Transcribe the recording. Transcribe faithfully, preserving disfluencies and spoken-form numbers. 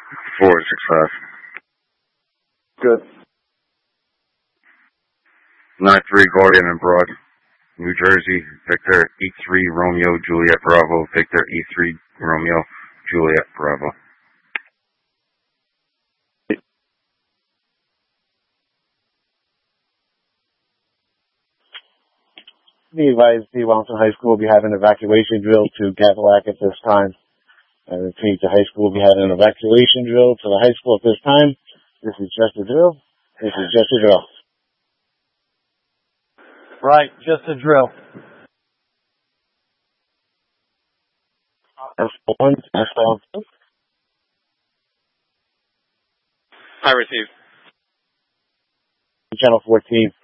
four six five. Good. nine three Guardian and Broad, New Jersey, Victor E three Romeo Juliet Bravo, Victor E three Romeo Juliet Bravo. Be advised, the Wellington High School will be having an evacuation drill to Cadillac at this time. I repeat, the high school will be having an evacuation drill to the high school at this time. This is just a drill. This is just a drill. Right, just a drill. F one, F two. I received. Channel fourteen.